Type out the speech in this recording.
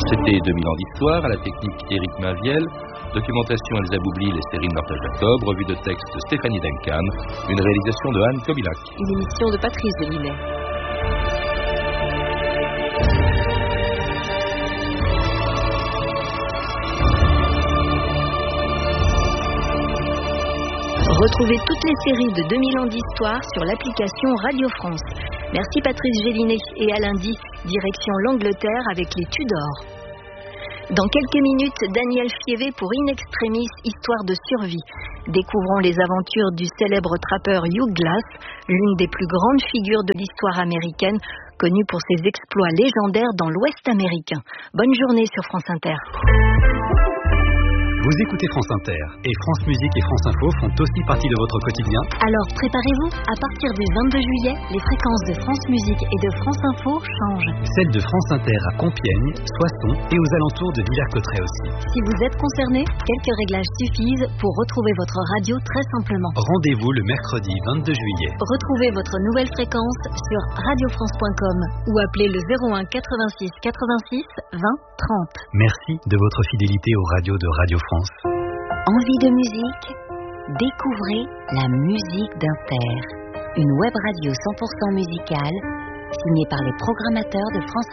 C'était 2000 ans d'histoire, à la technique Éric Maviel, documentation Elsa Boublil et Céline Martel-Jacob, revue de texte Stéphanie Duncan, une réalisation de Anne Kobilac. Une émission de Patrice Gélinet. Retrouvez toutes les séries de 2000 ans d'histoire sur l'application Radio France. Merci Patrice Gélinet et à lundi, direction l'Angleterre avec les Tudors. Dans quelques minutes, Daniel Fievé pour In Extremis, histoire de survie. Découvrons les aventures du célèbre trappeur Hugh Glass, l'une des plus grandes figures de l'histoire américaine, connue pour ses exploits légendaires dans l'Ouest américain. Bonne journée sur France Inter. Vous écoutez France Inter et France Musique et France Info font aussi partie de votre quotidien. Alors préparez-vous, à partir du 22 juillet, les fréquences de France Musique et de France Info changent. Celles de France Inter à Compiègne, Soissons et aux alentours de Villers-Cotterêts aussi. Si vous êtes concerné, quelques réglages suffisent pour retrouver votre radio très simplement. Rendez-vous le mercredi 22 juillet. Retrouvez votre nouvelle fréquence sur radiofrance.com ou appelez le 01 86 86 20 30. Merci de votre fidélité aux radios de Radio France. Envie de musique? Découvrez la musique d'Inter, une web radio 100% musicale signée par les programmateurs de France